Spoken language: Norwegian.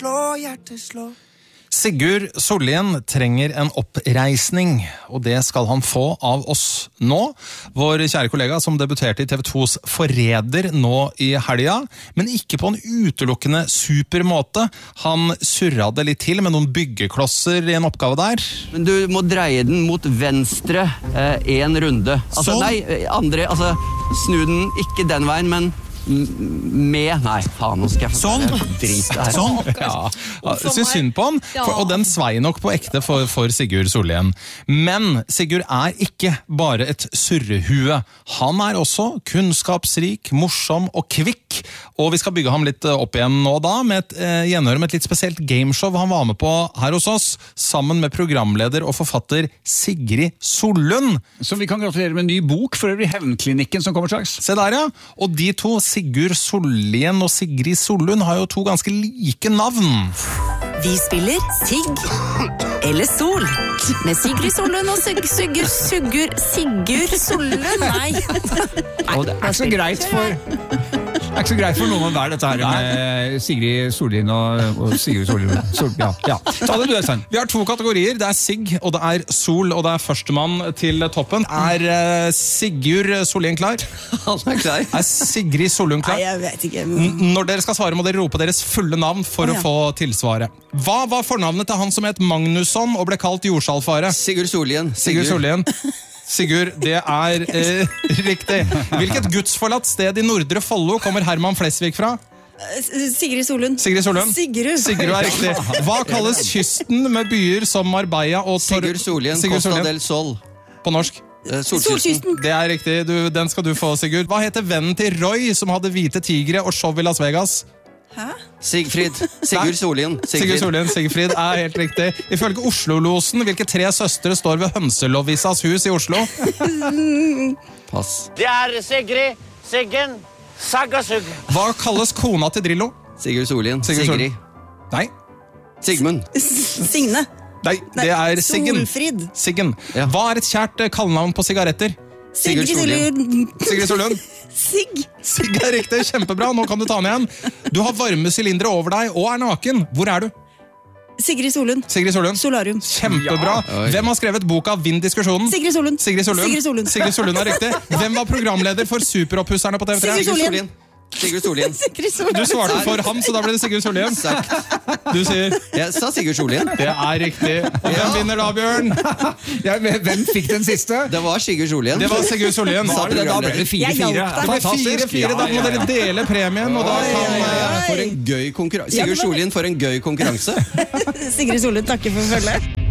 slå. Sigurd Sollien trenger en oppreisning, og det skal han få av oss nå. Vår kjære kollega som debuterte i TV2s Forræder nå i helga, men ikke på en utelukkende super måte. Han surret litt til med noen byggeklosser i en oppgave der. Men du må dreie den mot venstre en runde. Altså, snu den ikke den veien, men nei, faen, nå skal jeg drite her. Sånn. Ja, synes synd på han, og den svei nok på ekte for Sigurd Sollien. Men Sigurd ikke bare et surrehue. Han også kunnskapsrik, morsom og kvikk, og vi skal bygge ham litt opp igjen nå da, med et gjenhør med et litt spesielt gameshow han var med på her hos oss, sammen med programleder og forfatter Sigrid Sollund. Så vi kan gratulere med en ny bok for øvrig, Hevnklinikken, som kommer straks. Se der, ja. Og de to, Sigurd Sollien og Sigrid Sollund, har jo to ganske like navn. Vi spiller Sigg eller Sol med Sigrid Sollund og Sigurd Sollund. Nei. Det så greit for... Det ikke så greit for noen hver dette her med Sigrid Sollien og Sigurd Sollien. Ja. Ta det du, Øystein. Vi har to kategorier. Det Sigg, og det Sol, og det førstemann til toppen. Sigurd Sollien klar? Han klar. Sigrid Sollund klar? Nei, jeg vet ikke. Når dere skal svare, må dere rope deres fulle navn for å få tilsvaret. Hva var fornavnet til han som het Magnusson og ble kalt jordsalfare? Sigurd Sollien. Sigurd Sollien. Sigurd, det riktig. Hvilket gudsforlatt sted i Nordre Follo kommer Herman Flesvig fra? Sigrid Sollund. Sigurd riktig. Hva kalles kysten med byer som Marbella og Sigurd Sollien, Costa del Sol. På norsk? Solkysten. Det riktig, den skal du få, Sigurd. Hva heter vennen til Roy som hadde hvite tigre og show i Las Vegas? Hæ? Sigurd Sollien. Sigfrid helt riktig. Ifølge Oslo-losen, hvilke tre søstre står ved Hønselovissas hus i Oslo? Pass. Det Sigrid, Siggen, Saggasugg. Hva kalles kona til Drillo? Sigurd Sollien. Sigrid. Nei. Sigmund. Signe. Nei, det Siggen. Solfrid. Siggen. Ja. Hva et kjært kallenavn på sigaretter? Sigurd Sollien. Sigrid Sollund. Sigg riktig, kjempebra, nå kan du ta den igjen. Du har varme sylindere over deg og naken. Hvor du? Sigrid Sollund. Solarium. Kjempebra. Hvem har skrevet boka Vind-diskusjonen? Sigrid Sollund. Riktig. Hvem var programleder for Superoppusserne på TV3? Sigurd Sollien. Du svarte for ham, så da ble det Sigurd Sollien. Du sier... Jeg sa Sigurd Sollien. Det riktig. Og hvem vinner da, Bjørn? Hvem fikk den siste? Det var Sigurd Sollien. Det var Sigurd Sollien. Da ble det 4-4. Fantastisk. 4-4, da må dere dele premien, og da kan... For en gøy konkurranse. Sigurd Sollien for en gøy konkurranse. Sigrid Sollund takker for følget.